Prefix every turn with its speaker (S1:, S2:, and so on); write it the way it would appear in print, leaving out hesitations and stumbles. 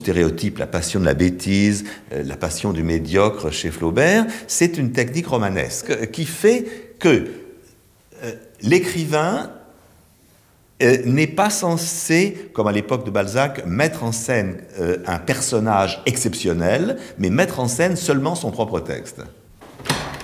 S1: stéréotype, la passion de la bêtise, la passion du médiocre chez Flaubert, c'est une technique romanesque qui fait que l'écrivain n'est pas censé, comme à l'époque de Balzac, mettre en scène un personnage exceptionnel, mais mettre en scène seulement son propre texte.